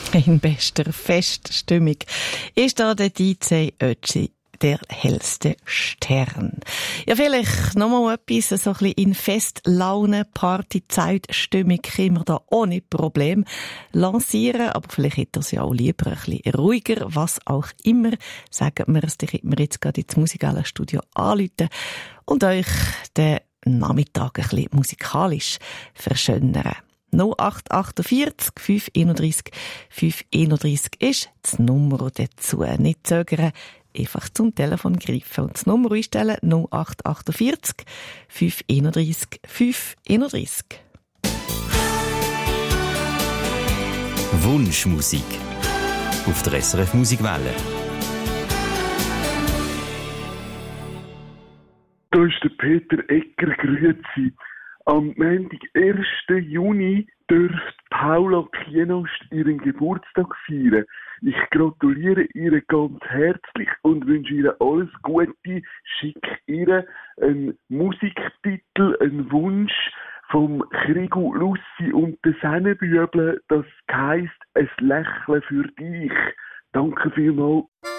In bester Feststimmung ist da der DJ Ötzi, der hellste Stern. Ja, vielleicht nochmal etwas, so ein bisschen in Festlaune, Partyzeitstimmung können wir da ohne Problem lancieren, aber vielleicht hätte er es ja auch lieber ein bisschen ruhiger, was auch immer. Sagen wir es, ich hätte mir jetzt gerade ins Musikstudio anrufen und euch den Nachmittag ein bisschen musikalisch verschönern. 0848 531 531 ist das Nummer dazu. Nicht zögern, einfach zum Telefon greifen und das Nummer einstellen 0848 531 531. Wunschmusik auf der SRF Musikwelle. Da ist der Peter Egger, grüezi. Am Montag, 1. Juni, dürfte Paula Kienost ihren Geburtstag feiern. Ich gratuliere ihr ganz herzlich und wünsche ihr alles Gute. Schicke ihr einen Musiktitel, einen Wunsch vom Krigu Lussi und den Sennenbübeln. Das heisst, ein Lächeln für dich. Danke vielmals.